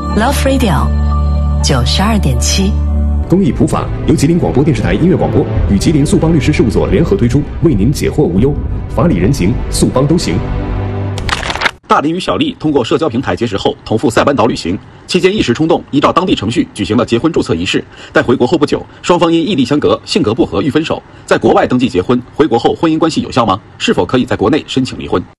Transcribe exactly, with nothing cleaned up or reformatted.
Love Radio 九十二点七。 公益普法由吉林广播电视台音乐广播与吉林速邦律师事务所联合推出，为您解惑无忧，法理人情，速邦都行。 大林与小丽通过社交平台结识后，同赴塞班岛旅行，期间一时冲动，依照当地程序举行了结婚注册仪式。但回国后不久，双方因异地相隔、性格不合欲分手。在国外登记结婚，回国后婚姻关系有效吗？是否可以在国内申请离婚？